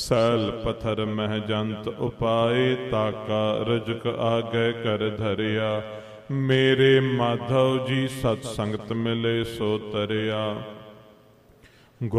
Cell ਪਥਰ ਮਹਿ ਜੰਤ ਉਪਾਏ, ਤਾਕਾ ਰਜਕ ਆਗੈ ਕਰ ਧਰਿਆ। ਮੇਰੇ ਮਾਧਵ ਜੀ ਸਤ ਸੰਗਤ ਮਿਲੇ ਸੋ ਤਰਿਆ।